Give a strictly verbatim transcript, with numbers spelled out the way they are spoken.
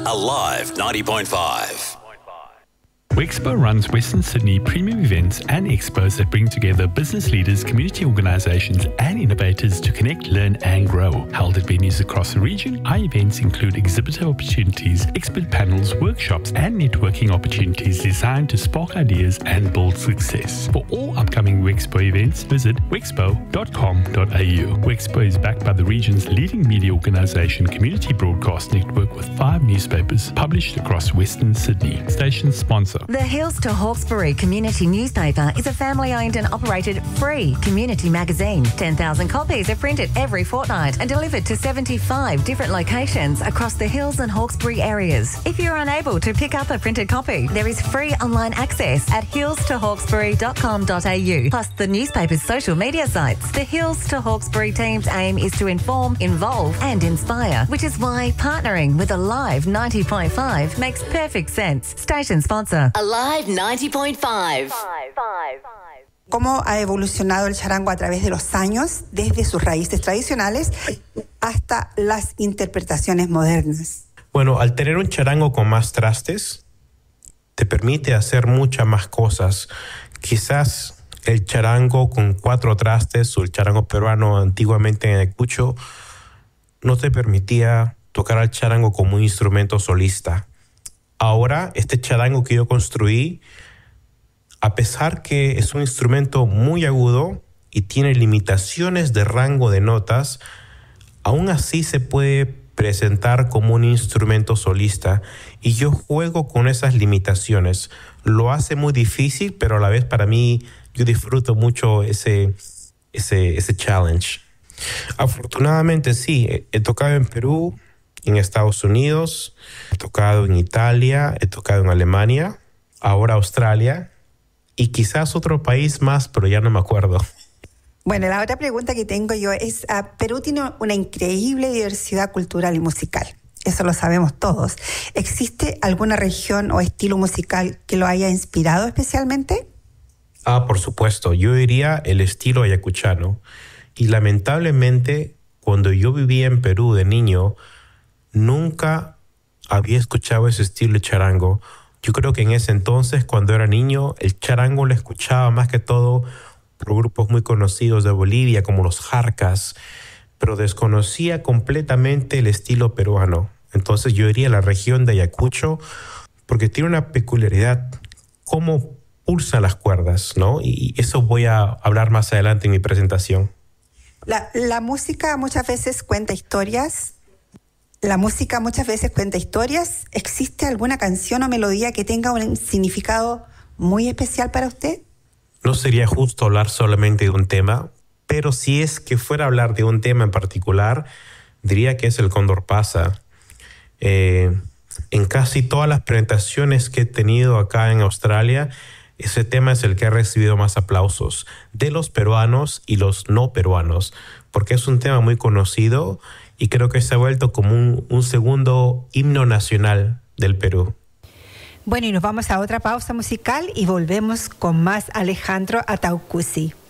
Alive ninety point five. Wexpo runs Western Sydney premium events and expos that bring together business leaders, community organisations and innovators to connect, learn and grow. Held at venues across the region, our events include exhibitor opportunities, expert panels, workshops and networking opportunities designed to spark ideas and build success. For all upcoming Wexpo events, visit wexpo dot com dot a u. Wexpo is backed by the region's leading media organisation, Community Broadcast Network, with five newspapers published across Western Sydney. Station sponsor. The Hills to Hawkesbury Community Newspaper is a family-owned and operated free community magazine. ten thousand copies are printed every fortnight and delivered to seventy-five different locations across the Hills and Hawkesbury areas. If you're unable to pick up a printed copy, there is free online access at hills to hawkesbury dot com dot a u, plus the newspaper's social media sites. The Hills to Hawkesbury team's aim is to inform, involve and inspire, which is why partnering with Alive ninety point five makes perfect sense. Station sponsor. Alive ninety point five. ¿Cómo ha evolucionado el charango a través de los años, desde sus raíces tradicionales hasta las interpretaciones modernas? Bueno, al tener un charango con más trastes, te permite hacer muchas más cosas. Quizás el charango con cuatro trastes o el charango peruano antiguamente en Ayacucho no te permitía tocar al charango como un instrumento solista. Ahora, este charango que yo construí, a pesar que es un instrumento muy agudo y tiene limitaciones de rango de notas, aún así se puede presentar como un instrumento solista y yo juego con esas limitaciones. Lo hace muy difícil, pero a la vez para mí yo disfruto mucho ese, ese, ese challenge. Afortunadamente sí, he, he tocado en Perú, en Estados Unidos, he tocado en Italia, he tocado en Alemania, ahora Australia y quizás otro país más, pero ya no me acuerdo. Bueno, la otra pregunta que tengo yo es, uh, Perú tiene una increíble diversidad cultural y musical. Eso lo sabemos todos. ¿Existe alguna región o estilo musical que lo haya inspirado especialmente? Ah, por supuesto. Yo diría el estilo ayacuchano. Y lamentablemente, cuando yo vivía en Perú de niño, nunca había escuchado ese estilo de charango. Yo creo que en ese entonces, cuando era niño, el charango lo escuchaba más que todo por grupos muy conocidos de Bolivia, como los Jarcas, pero desconocía completamente el estilo peruano. Entonces yo diría la región de Ayacucho, porque tiene una peculiaridad, cómo pulsan las cuerdas, ¿no? Y eso voy a hablar más adelante en mi presentación. La, la música muchas veces cuenta historias. La música muchas veces cuenta historias. ¿Existe alguna canción o melodía que tenga un significado muy especial para usted? No sería justo hablar solamente de un tema, pero si es que fuera a hablar de un tema en particular, diría que es el Cóndor Pasa. Eh, en casi todas las presentaciones que he tenido acá en Australia, ese tema es el que ha recibido más aplausos de los peruanos y los no peruanos, porque es un tema muy conocido y creo que se ha vuelto como un, un segundo himno nacional del Perú. Bueno, y nos vamos a otra pausa musical y volvemos con más Alejandro Ataucusi.